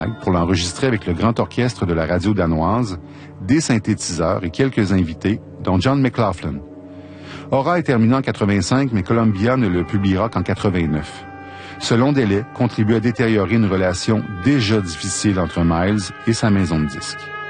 pour l'enregistrer avec le grand orchestre de la radio danoise, des synthétiseurs et quelques invités, dont John McLaughlin. Aura est terminé en 85, mais Columbia ne le publiera qu'en 89. Ce long délai contribue à détériorer une relation déjà difficile entre Miles et sa maison de disques.